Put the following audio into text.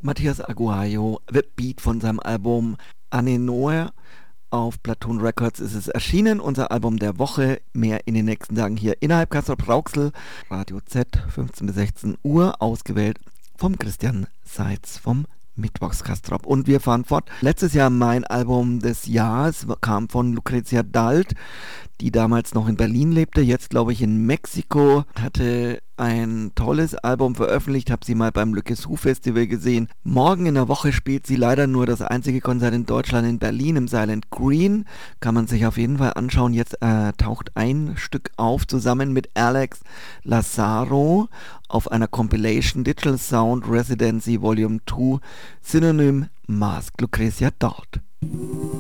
Matthias Aguayo, The Beat von seinem Album Anenoe. Auf Platoon Records ist es erschienen, unser Album der Woche. Mehr in den nächsten Tagen hier innerhalb Castrop Rauxel, Radio Z, 15 bis 16 Uhr, ausgewählt vom Christian Seitz vom Mittwochs Castrop. Und wir fahren fort. Letztes Jahr mein Album des Jahres kam von Lucrezia Dalt, die damals noch in Berlin lebte, jetzt glaube ich in Mexiko, hatte ein tolles Album veröffentlicht, habe sie mal beim Le Cassou Festival gesehen. Morgen in der Woche spielt sie leider nur das einzige Konzert in Deutschland in Berlin im Silent Green. Kann man sich auf jeden Fall anschauen. Jetzt taucht ein Stück auf, zusammen mit Alex Lazaro auf einer Compilation Digital Sound Residency Volume 2 Synonym Mask Lucrezia Dalt.